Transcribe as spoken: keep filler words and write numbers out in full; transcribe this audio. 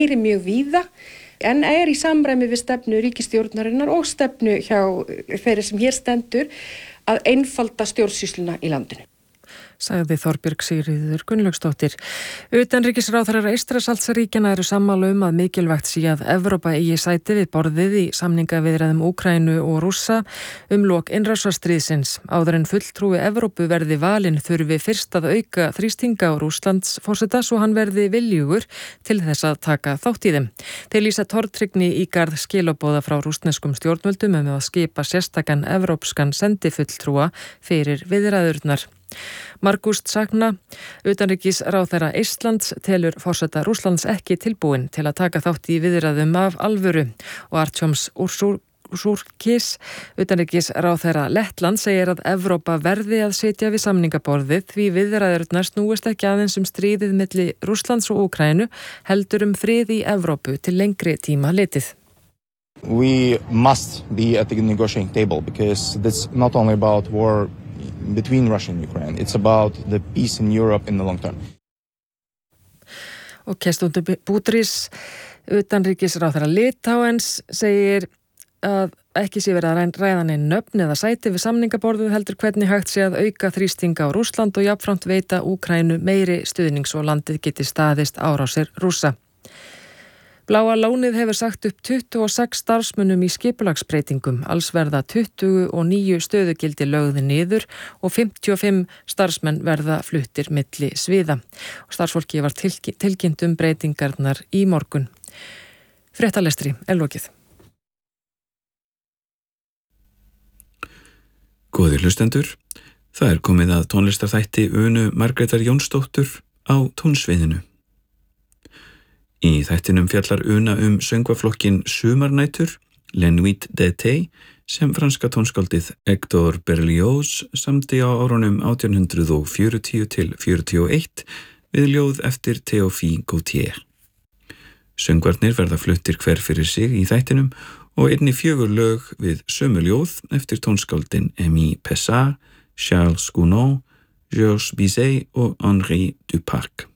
er mjög víða en er í samræmi við stefnu ríkisstjórnarinnar og stefnu hjá þeirri sem hér stendur að einfalda stjórnsýsluna í landinu. Sagði Þorbjörg Sigríður Gunnlaugsdóttir. Utanríkisráðherrar Eystrasaltsríkjanna eru sammála um að mikilvægt sé að Evrópa eigi sæti við borðið í samningaviðræðum Úkraínu og Rússa um lok innrásarstríðsins. Áður en fulltrúi Evrópu verði valinn þurfi fyrst að auka þrýstinga á Rússlands forseta svo hann verði viljugur til þess að taka þátt í þeim. Þeir lýsa tortryggni í garð skilaboða frá rússneskum stjórnvöldum um að skipa sérstakan evrópskan sendifulltrúa fyrir viðræðurnar. Margúst Sagna, utanríkisráðherra Eistlands, telur forseta Rússlands ekki tilbúin til að taka þátt í viðræðum af alvöru og Artjoms Ursurkis, utanríkisráðherra Lettland, segir að Evrópa verði að sitja við samningaborðið því viðræðurnar snúist ekki aðeins um stríðið milli Rússlands og Úkraínu, heldur um frið í Evrópu til lengri tíma litið. We must be at the negotiating table because it's not only about war between Russia and Ukraine. It's about the peace in Europe in the long term. Og Kjæstundur Bútrís, utanríkisráðherra Litáens, segir að ekki sé verið að ræða neinn nöfn eða sæti við samningaborðið heldur hvernig hægt sé að auka þrýstinga á Rússland og jafnframt veita Úkraínu meiri stuðnings og landið geti staðist árásir Rússa. Bláa lónið hefur sagt upp tuttugu og sex starfsmönnum í skipulagsbreytingum, alls verða tuttugu og níu stöðugildi lögði niður og fimmtíu og fimm starfsmenn verða fluttir milli sviða. Og starfsfólki var tilky- tilkynnt um breytingarnar í morgun. Fréttalestri er lokið. Góðir hlustendur, það er komið að tónlistarþætti Unu Margrétar Jónsdóttur á tónsviðinu. Í þættinum fjallar Una um söngvaflokkin Sumarnætur, La Nuit d'été, sem franska tónskáldið Hector Berlioz samdi á árunum átján hundrað fjörutíu til fjörutíu og eitt við ljóð eftir Théophile Gautier. Söngvarnir verða fluttir hver fyrir sig í þættinum og einnig fjögur lög við sömu ljóð eftir tónskáldin Aimé Pessard, Charles Gounod, Georges Bizet og Henri Duparc.